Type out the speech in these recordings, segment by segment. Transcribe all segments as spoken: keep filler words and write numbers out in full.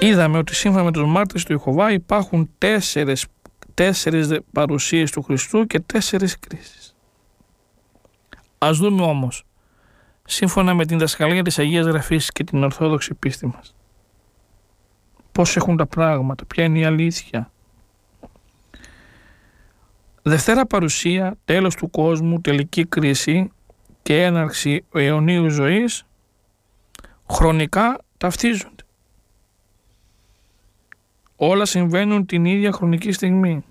είδαμε ότι σύμφωνα με τους μάρτυρες του Ιεχωβά υπάρχουν τέσσερις, τέσσερις παρουσίες του Χριστού και τέσσερις κρίσεις. Ας δούμε όμως, σύμφωνα με την δασκαλία της Αγίας Γραφής και την Ορθόδοξη πίστη μας, πώς έχουν τα πράγματα, ποια είναι η αλήθεια. Δευτέρα παρουσία, τέλος του κόσμου, τελική κρίση και έναρξη αιωνίου ζωής χρονικά ταυτίζονται. Όλα συμβαίνουν την ίδια χρονική στιγμή.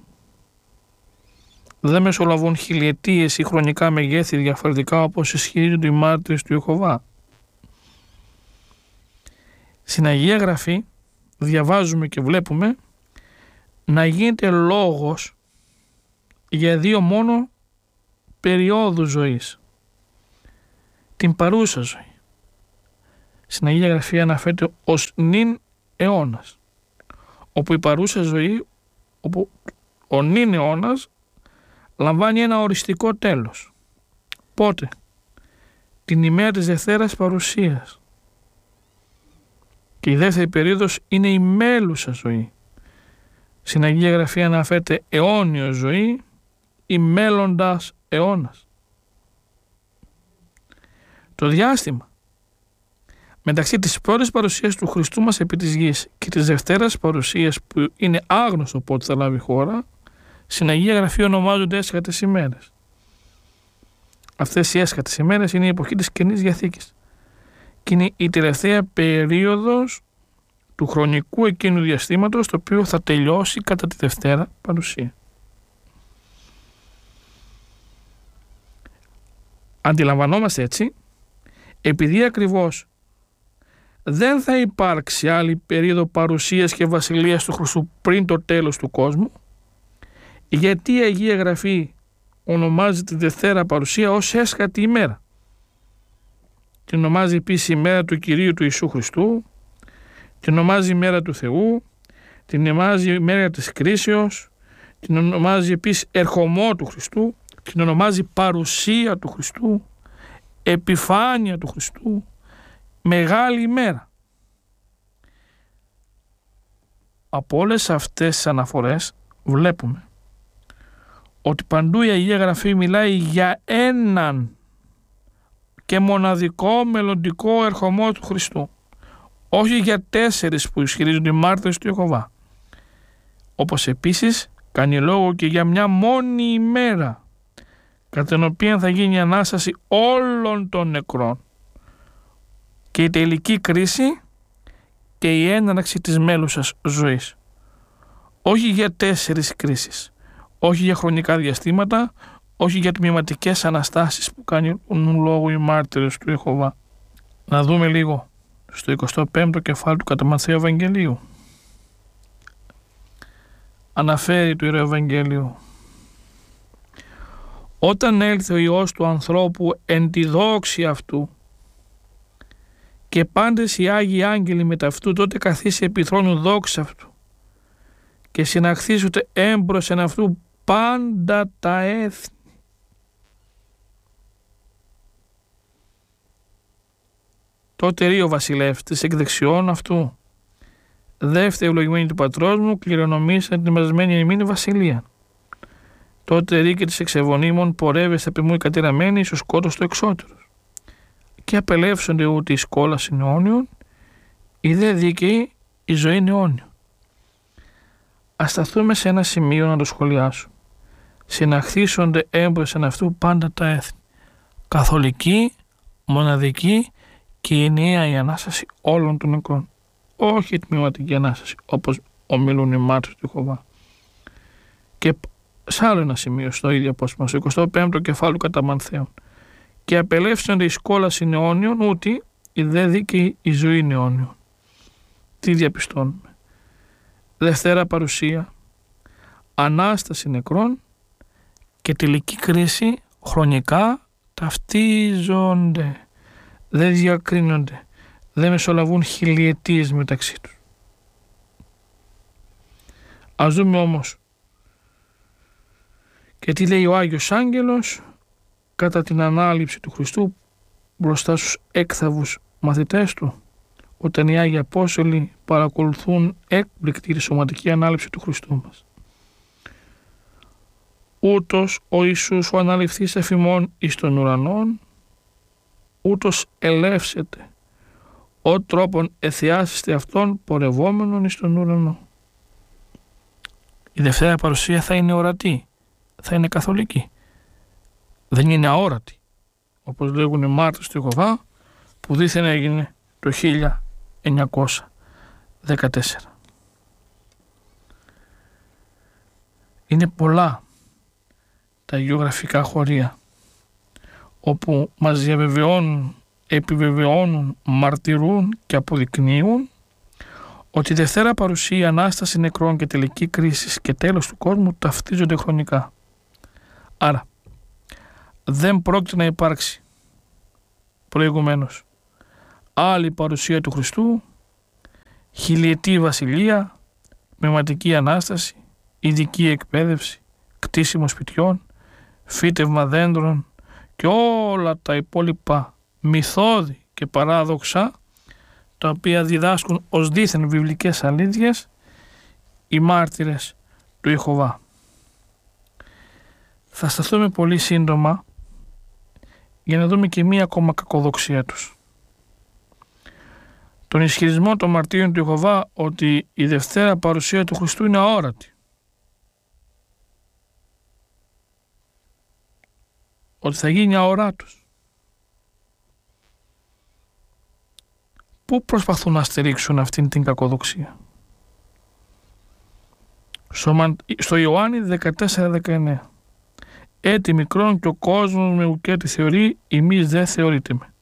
Δεν μεσολαβούν χιλιετίες ή χρονικά μεγέθη διαφορετικά όπως ισχυρίζονται οι μάρτυρες του Ιεχωβά. Στην Αγία Γραφή διαβάζουμε και βλέπουμε να γίνεται λόγος για δύο μόνο περιόδους ζωής. Την παρούσα ζωή. Στην Αγία Γραφή αναφέρεται ως νυν αιώνας, όπου η παρούσα ζωή, όπου ο νυν αιώνας λαμβάνει ένα οριστικό τέλος. Πότε? Την ημέρα της Δευτέρας παρουσίας. Και η δεύτερη περίοδος είναι η μέλουσα ζωή. Στην Αγία Γραφή αναφέρεται αιώνιο ζωή ή μέλλοντας αιώνας. Το διάστημα μεταξύ της πρώτης παρουσίας του Χριστού μας επί της γης και της Δευτέρας παρουσίας, που είναι άγνωστο πότε θα λάβει χώρα, στην Αγία Γραφή ονομάζονται έσχατες ημέρες. Αυτές οι έσχατες ημέρες είναι η εποχή της Καινής Διαθήκης και είναι η τελευταία περίοδος του χρονικού εκείνου διαστήματος, το οποίο θα τελειώσει κατά τη Δευτέρα παρουσία. Αντιλαμβανόμαστε έτσι, επειδή ακριβώς δεν θα υπάρξει άλλη περίοδο παρουσίας και βασιλείας του Χριστού πριν το τέλος του κόσμου, γιατί η Αγία Γραφή ονομάζει τη Δευτέρα παρουσία ως έσχατη ημέρα. Την ονομάζει επίσης ημέρα του Κυρίου του Ιησού Χριστού, την ονομάζει ημέρα του Θεού, την ονομάζει ημέρα της κρίσεως, την ονομάζει επίσης ερχομό του Χριστού, την ονομάζει παρουσία του Χριστού, επιφάνεια του Χριστού, μεγάλη ημέρα. Από όλες αυτές τις αναφορές βλέπουμε ότι παντού η Αγία Γραφή μιλάει για έναν και μοναδικό μελλοντικό ερχομό του Χριστού, όχι για τέσσερις που ισχυρίζονται οι μάρτυρες του Ιεχωβά. Όπως επίσης κάνει λόγο και για μια μόνη ημέρα, κατά την οποία θα γίνει η Ανάσταση όλων των νεκρών και η τελική κρίση και η έναρξη της μέλουσας ζωής. Όχι για τέσσερις κρίσεις, όχι για χρονικά διαστήματα, όχι για τμηματικές αναστάσεις που κάνουν λόγο οι μάρτυρες του Ιεχωβά. Να δούμε λίγο στο εικοστό πέμπτο κεφάλαιο του κατά Ματθαίου Ευαγγελίου. Αναφέρει το Ιερό Ευαγγέλιο: όταν έλθει ο Υιός του ανθρώπου εν τη δόξη αυτού και πάντες οι Άγιοι Άγγελοι μετά αυτού, τότε καθίσει επί θρόνου δόξα αυτού και συναχθήσονται έμπρος εν αυτού πάντα τα έθνη. Τότε ρί ο βασιλεύς της εκ δεξιών αυτού: δεύτερη ευλογημένη του πατρός μου, κληρονομήσαν την μαζεμένη εμήν βασιλεία. Τότε ρί και της εξεβονίμων πορεύεστε επί μου οι κατηραμένοι εις ο σκότος του εξώτερος. Και απελεύσονται ούτε η σκόλας είναι αιώνιον, η δε δίκαιη η ζωή είναι αιώνιο. Ας σταθούμε σε ένα σημείο να το σχολιάσω. Συναχθήσονται έμπρος εν αυτού πάντα τα έθνη. Καθολική, μοναδική και ενιαία η Ανάσταση όλων των νεκρών. Όχι η τμηματική Ανάσταση, όπως ομιλούν οι μάρτυρες του Ιεχωβά. Και σε άλλο ένα σημείο, στο ίδιο απόσπασμα, στο εικοστό πέμπτο κεφάλαιο κατά Ματθαίον. Και απελεύσονται η σκόλας είναι αιώνιον, ούτε η δε δίκαιη η ζωή είναι αιώνιον. Τι διαπιστώνουμε? Δευτέρα παρουσία, Ανάσταση νεκρών και τελική κρίση χρονικά ταυτίζονται. Δεν διακρίνονται. Δεν μεσολαβούν χιλιετίες μεταξύ τους. Ας δούμε όμως και τι λέει ο Άγιος Άγγελος κατά την ανάληψη του Χριστού μπροστά στους έκθαβους μαθητές του. όταν οι Άγιοι Απόστολοι παρακολουθούν έκπληκτη τη σωματική ανάληψη του Χριστού μας. Ούτως ο Ιησούς ο αναληφθής εφημών εις των ουρανών, ούτως ελεύσεται, ο τρόπον εθιάσεστε αυτόν πορευόμενον εις τον ουρανό. Η Δευτέρα Παρουσία θα είναι ορατή, θα είναι καθολική. Δεν είναι αόρατη, όπως λέγουν οι μάρτυρες του Ιεχωβά, που δήθεν έγινε το χίλια εννιακόσια δεκατέσσερα. Είναι πολλά τα γεωγραφικά χωρία όπου μας διαβεβαιώνουν, επιβεβαιώνουν, μαρτυρούν και αποδεικνύουν ότι η Δευτέρα Παρουσία, Ανάσταση νεκρών και τελική κρίση και τέλος του κόσμου ταυτίζονται χρονικά. Άρα δεν πρόκειται να υπάρξει προηγουμένως άλλη παρουσία του Χριστού, χιλιετή βασιλεία, πνευματική Ανάσταση, ειδική εκπαίδευση, κτίσιμο σπιτιών, φύτευμα δέντρων και όλα τα υπόλοιπα μυθώδη και παράδοξα τα οποία διδάσκουν ως δήθεν βιβλικές αλήθειες οι μάρτυρες του Ιεχωβά. Θα σταθούμε πολύ σύντομα για να δούμε και μία ακόμα κακοδοξία τους. Τον ισχυρισμό των μαρτύρων του Ιεχωβά ότι η Δευτέρα Παρουσία του Χριστού είναι αόρατη. Ότι θα γίνει αοράτος. Πού προσπαθούν να στηρίξουν αυτήν την κακοδοξία? Στο Ιωάννη δεκατέσσερα δεκαεννέα. «Έτι μικρόν και ο κόσμος με ουκέτι θεωρεί, ημείς δε θεωρείται με».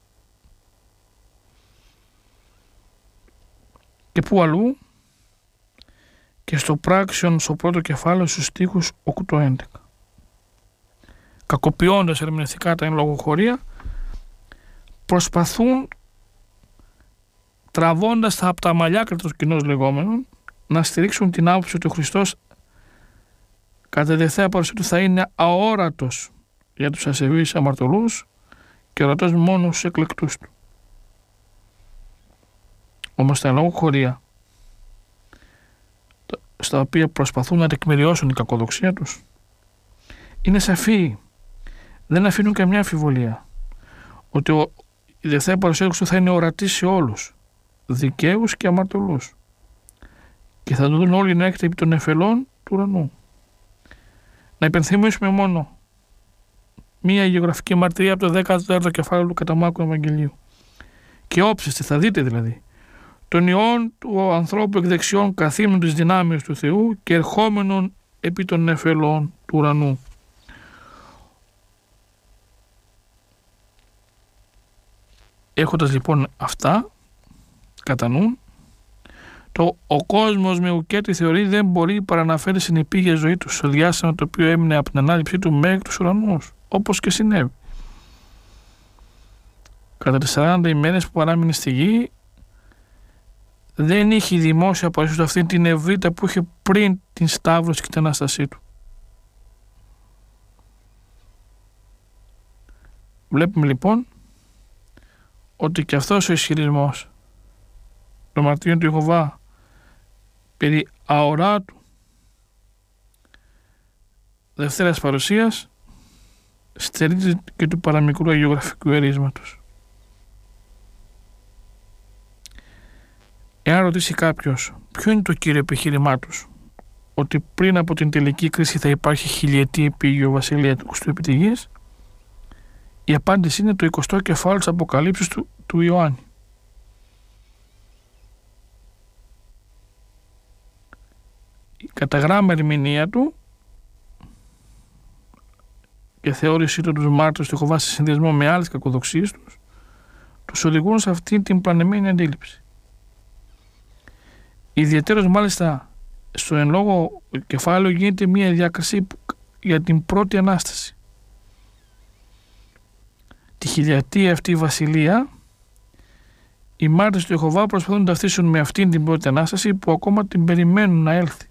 Και πού αλλού? Και στο πράξιον στο πρώτο κεφάλαιο στους στίχους οκτώ έντεκα. Κακοποιώντας ερμηνευτικά τα εν λόγω χωρία, προσπαθούν, τραβώντας τα από τα μαλλιά των κοινώς λεγόμενων, να στηρίξουν την άποψη ότι ο Χριστός κατά τη Δευτέρα Παρουσία του θα είναι αόρατος για τους ασεβείς αμαρτωλούς και ορατός μόνο στους εκλεκτούς του. Όμως τα εν λόγω χωρία, στα οποία προσπαθούν να τεκμηριώσουν την κακοδοξία τους, είναι σαφή. Δεν αφήνουν καμιά αμφιβολία ότι ο, η Δευτέρα Παρουσία του Χριστού θα είναι ορατή σε όλους, δικαίους και αμαρτωλούς, και θα το δουν όλοι να έρχεται επί των νεφελών του ουρανού. Να υπενθυμίσουμε μόνο μία γεωγραφική μαρτυρία από το δέκατο τέταρτο κεφάλαιο του κατά Μάρκου Ευαγγελίου. «Και όψεστε», θα δείτε δηλαδή, «τον Υιόν του ανθρώπου εκ δεξιών καθήμενον της δυνάμεως του Θεού και ερχόμενον επί των νεφελών του ουρανού». Έχοντας λοιπόν αυτά κατά νου, το ο κόσμος με ουκέτη θεωρεί δεν μπορεί παρά να φέρει στην επίγεια ζωή του στο διάστημα το οποίο έμεινε από την ανάληψή του μέχρι τους ουρανούς, όπως και συνέβη. Κατά τις σαράντα ημέρες που παράμεινε στη γη, δεν είχε δημόσια παρουσία αυτή την ευρύτητα που είχε πριν την Σταύρωση και την Ανάστασή του. Βλέπουμε λοιπόν ότι και αυτός ο ισχυρισμός των μαρτύριων του Ιεχωβά περί αοράτου Δευτέρας Παρουσίας στερείται και του παραμικρού αγιογραφικού ερίσματος. Εάν ρωτήσει κάποιος ποιο είναι το κύριο επιχείρημά τους, ότι πριν από την τελική κρίση θα υπάρχει χιλιετή επίγειο βασιλεία του Χριστού επί τη γης, η απάντηση είναι το εικοστό κεφάλαιο της Αποκαλύψεως του, του Ιωάννη. Η κατά γράμμα ερμηνεία του και θεώρησή του τους μάρτυρες του Ιεχωβά σε συνδυασμό με άλλες κακοδοξίες τους, τους οδηγούν σε αυτή την πλανεμένη αντίληψη. Ιδιαιτέρως μάλιστα στο εν λόγω κεφάλαιο γίνεται μια διάκριση για την πρώτη Ανάσταση. Τη χιλιατή αυτή βασιλεία οι μάρτυρες του Ιεχωβά προσπαθούν να ταυτίσουν με αυτήν την πρώτη Ανάσταση που ακόμα την περιμένουν να έλθει.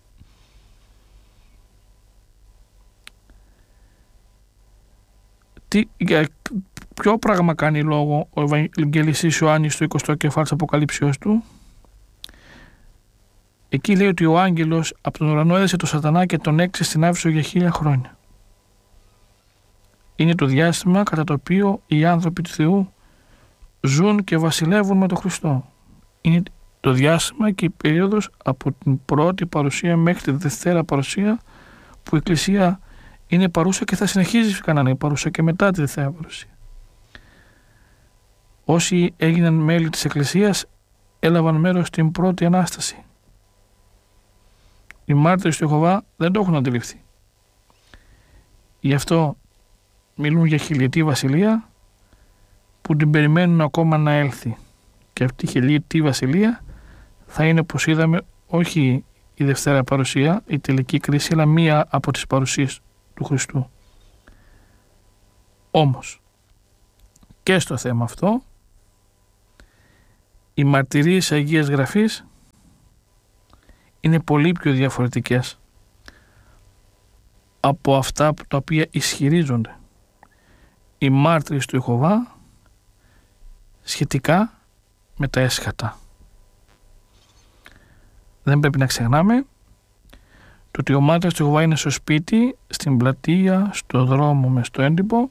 Τι, ποιο πράγμα κάνει λόγο ο Ευαγγελιστής Ιωάννης στο εικοστό κεφάλαιο της Αποκαλύψεως του? Εκεί λέει ότι ο άγγελος από τον ουρανό έδεσε τον Σατανά και τον έξε στην Άφησο για χίλια χρόνια. Είναι το διάστημα κατά το οποίο οι άνθρωποι του Θεού ζουν και βασιλεύουν με τον Χριστό. Είναι το διάστημα και η περίοδος από την πρώτη παρουσία μέχρι τη δευτέρα παρουσία που η Εκκλησία είναι παρούσα και θα συνεχίζει φυσικά να είναι παρούσα και μετά τη δευτέρα παρουσία. Όσοι έγιναν μέλη της Εκκλησίας έλαβαν μέρος στην πρώτη Ανάσταση. Οι μάρτυρες του Ιεχωβά δεν το έχουν αντιληφθεί. Γι' αυτό μιλούν για χιλιετή βασιλεία που την περιμένουν ακόμα να έλθει. Και αυτή η χιλιετή βασιλεία θα είναι, όπως είδαμε, όχι η δευτέρα παρουσία, η τελική κρίση, αλλά μία από τις παρουσίες του Χριστού. Όμως, και στο θέμα αυτό, οι μαρτυρίες Αγίας Γραφής είναι πολύ πιο διαφορετικές από αυτά τα οποία ισχυρίζονται οι μάρτυρες του Ιεχωβά σχετικά με τα έσχατα. Δεν πρέπει να ξεχνάμε το ότι ο μάρτυρας του Ιεχωβά είναι στο σπίτι, στην πλατεία, στο δρόμο, μες στο έντυπο.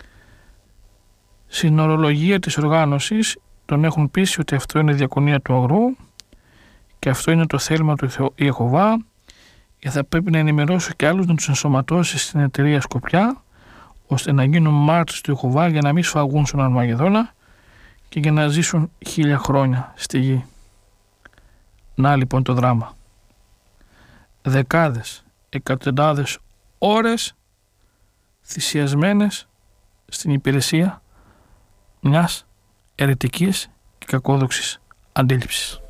Στην ορολογία της οργάνωσης τον έχουν πείσει ότι αυτό είναι διακονία του αγρού και αυτό είναι το θέλημα του Ιεχωβά και θα πρέπει να ενημερώσω και άλλους να τους ενσωματώσει στην εταιρεία Σκοπιά ώστε να γίνουν μάρτυρες του Ιεχωβά για να μην σφαγούν στον Αρμαγεδόνα και για να ζήσουν χίλια χρόνια στη γη. Να λοιπόν το δράμα. Δεκάδες, εκατοντάδες ώρες θυσιασμένες στην υπηρεσία μιας αιρετικής και κακόδοξης αντίληψης.